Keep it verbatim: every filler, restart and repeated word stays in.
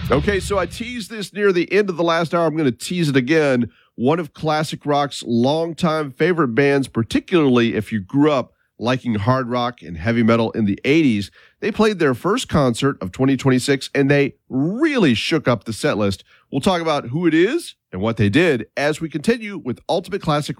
Okay, so I teased this near the end of the last hour. I'm going to tease it again. One of classic rock's longtime favorite bands, particularly if you grew up liking hard rock and heavy metal in the eighties, they played their first concert of twenty twenty-six, and they really shook up the set list. We'll talk about who it is and what they did as we continue with Ultimate Classic